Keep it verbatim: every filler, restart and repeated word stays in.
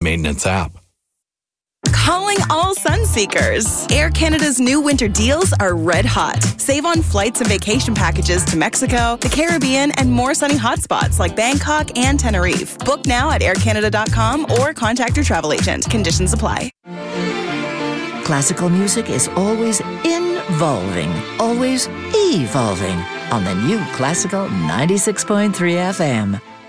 maintenance app. Calling all Sunseekers. Air Canada's new winter deals are red hot. Save on flights and vacation packages to Mexico, the Caribbean, and more sunny hotspots like Bangkok and Tenerife. Book now at air canada dot com or contact your travel agent. Conditions apply. Classical music is always involving, always evolving on the new Classical ninety-six point three F M.